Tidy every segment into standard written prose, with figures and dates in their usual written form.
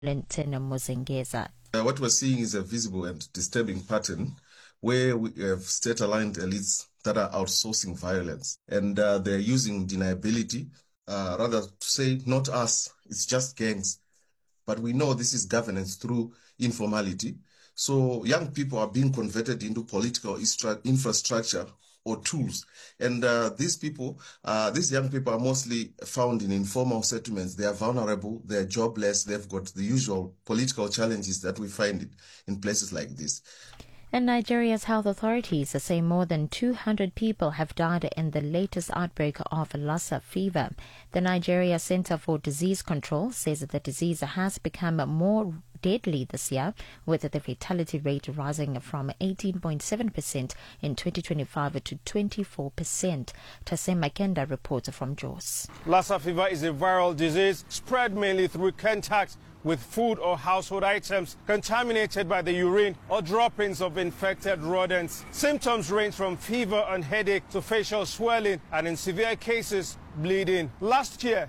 Linton Muzengeza. What we're seeing is a visible and disturbing pattern where we have state-aligned elites that are outsourcing violence, and they're using deniability, rather to say, not us, it's just gangs. But we know this is governance through informality. So young people are being converted into political infrastructure or tools. And these young people are mostly found in informal settlements. They are vulnerable, they're jobless, they've got the usual political challenges that we find in places like this. And Nigeria's health authorities say more than 200 people have died in the latest outbreak of Lassa fever. The Nigeria Center for Disease Control says that the disease has become more deadly this year, with the fatality rate rising from 18.7% in 2025 to 24%. Tasem Makenda reports from Jos. Lassa fever is a viral disease spread mainly through contact with food or household items contaminated by the urine or droppings of infected rodents. Symptoms range from fever and headache to facial swelling and, in severe cases, bleeding. Last year,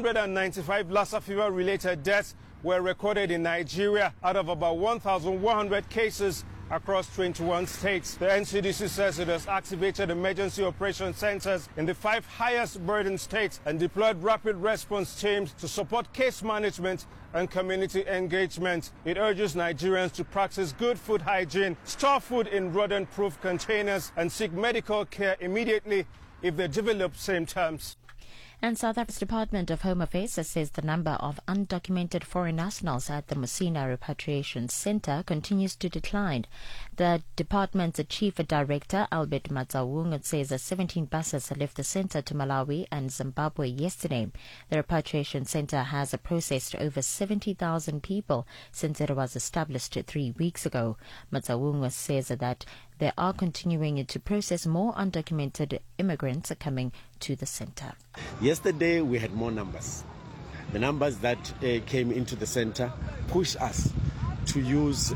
195 Lassa fever-related deaths were recorded in Nigeria out of about 1,100 cases across 21 states. The NCDC says it has activated emergency operation centers in the 5 highest burden states and deployed rapid response teams to support case management and community engagement. It urges Nigerians to practice good food hygiene, store food in rodent-proof containers, and seek medical care immediately if they develop symptoms. And South Africa's Department of Home Affairs says the number of undocumented foreign nationals at the Musina Repatriation Center continues to decline. The department's chief director, Albert Matsawung, says that 17 buses left the center to Malawi and Zimbabwe yesterday. The repatriation center has processed over 70,000 people since it was established 3 weeks ago. Matsawung says that they are continuing to process more undocumented immigrants coming to the center. Yesterday we had more numbers. The numbers that came into the center pushed us to use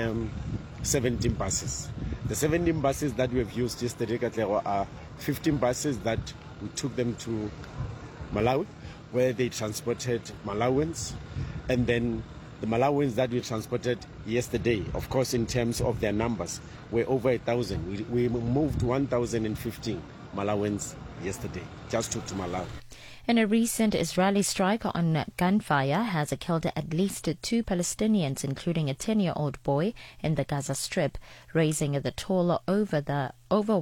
17 buses. The 17 buses that we have used yesterday are 15 buses that we took them to Malawi, where they transported Malawians, and then the Malawians that we transported yesterday, of course, in terms of their numbers, were over 1,000. We moved 1,015 Malawians yesterday, just to Malawi. And a recent Israeli strike on gunfire has killed at least 2 Palestinians, including a 10-year-old boy in the Gaza Strip, raising the toll over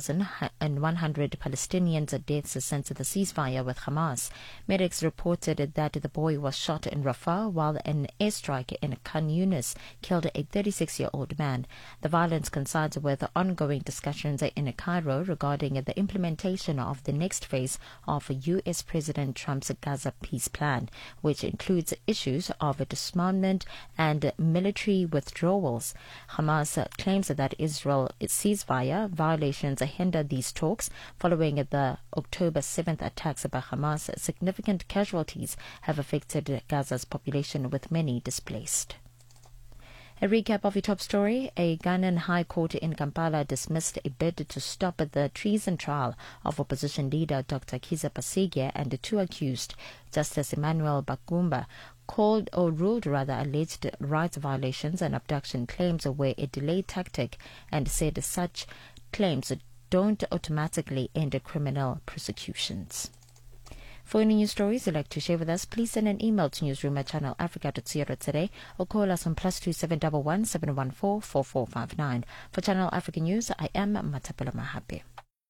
1,100 Palestinians' deaths since the ceasefire with Hamas. Medics reported that the boy was shot in Rafah, while an airstrike in Khan Yunis killed a 36-year-old man. The violence coincides with ongoing discussions in Cairo regarding the implementation of the next phase of U.S. President Trump's Gaza peace plan, which includes issues of disarmament and military withdrawals. Hamas claims that Israel's ceasefire violations hindered these talks following the October 7th attacks by Hamas. Significant casualties have affected Gaza's population, with many displaced. A recap of your top story. A Ghanaian High Court in Kampala dismissed a bid to stop the treason trial of opposition leader Dr. Kizza Besigye and the 2 accused. Justice Emmanuel Bakumba ruled alleged rights violations and abduction claims were a delay tactic, and said such claims don't automatically end criminal prosecutions. For any news stories you'd like to share with us, please send an email to newsroom@channelafrica.co.za or call us on +2 711 4459. For Channel Africa News, I am Matapela Mahape.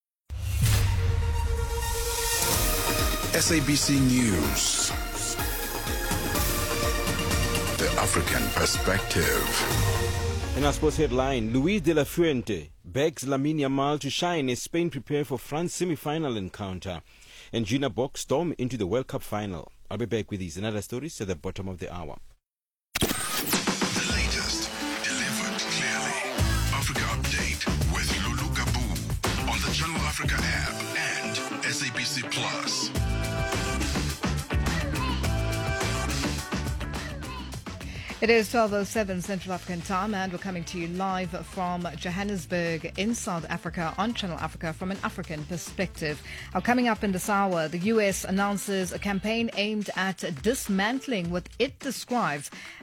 SABC News. The African perspective. In our sports headline, Luis de la Fuente begs Lamine Yamal to shine as Spain prepare for France semi-final encounter. And Gina Bock storm into the World Cup final. I'll be back with these and other stories at the bottom of the hour. The latest, delivered clearly. Africa Update with Lulu Gabu on the Channel Africa app and SABC Plus. It is 12:07 Central African time, and we're coming to you live from Johannesburg in South Africa on Channel Africa from an African perspective. Now, coming up in this hour, the U.S. announces a campaign aimed at dismantling what it describes